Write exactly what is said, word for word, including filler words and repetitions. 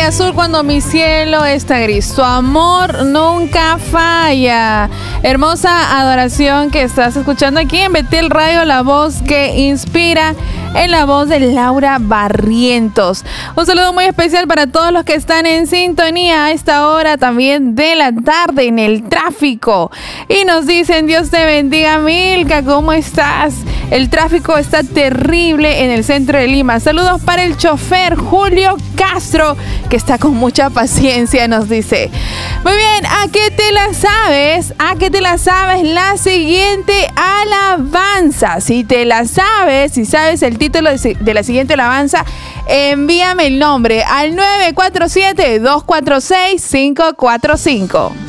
azul cuando mi cielo está gris. Tu amor nunca falla. Hermosa adoración que estás escuchando aquí en Betel Radio, la voz que inspira, en la voz de Laura Barrientos. Un saludo muy especial para todos los que están en sintonía a esta hora también de la tarde en el tráfico. Y nos dicen, Dios te bendiga, Milka, ¿cómo estás? El tráfico está terrible en el centro de Lima. Saludos para el chofer Julio Castro, que está con mucha paciencia, nos dice. Muy bien, ¿a qué te la sabes? ¿A qué te la sabes la siguiente alabanza? Si te la sabes, si sabes el título de la siguiente alabanza, envíame el nombre al nueve cuatro siete, dos cuatro seis, cinco cuatro cinco.